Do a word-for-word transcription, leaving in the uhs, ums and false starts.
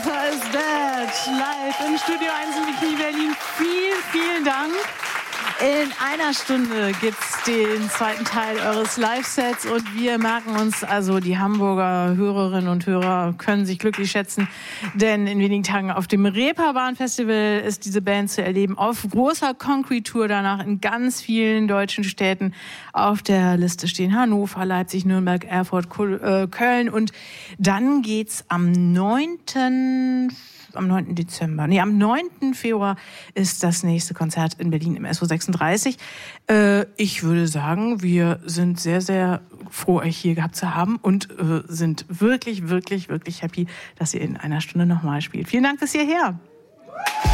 is Dead, live im Studio eins in Bikini Berlin. Vielen, vielen Dank. In einer Stunde gibt's den zweiten Teil eures Live-Sets und wir merken uns, also die Hamburger Hörerinnen und Hörer können sich glücklich schätzen, denn in wenigen Tagen auf dem Reeperbahn-Festival ist diese Band zu erleben, auf großer Concrete-Tour danach in ganz vielen deutschen Städten. Auf der Liste stehen Hannover, Leipzig, Nürnberg, Erfurt, Köln und dann geht's am neunten am neunten Dezember, nee, am neunten Februar ist das nächste Konzert in Berlin im S O sechsunddreißig. Äh, ich würde sagen, wir sind sehr, sehr froh, euch hier gehabt zu haben und äh, sind wirklich, wirklich, wirklich happy, dass ihr in einer Stunde nochmal spielt. Vielen Dank bis hierher.